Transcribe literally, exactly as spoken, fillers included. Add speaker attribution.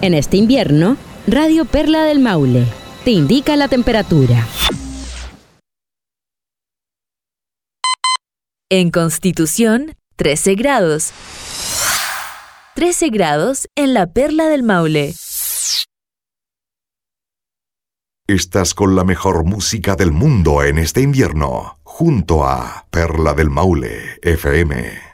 Speaker 1: En este invierno, Radio Perla del Maule te indica la temperatura.
Speaker 2: En Constitución, trece grados. trece grados en la Perla del Maule.
Speaker 3: Estás con la mejor música del mundo en este invierno, junto a Perla del Maule F M.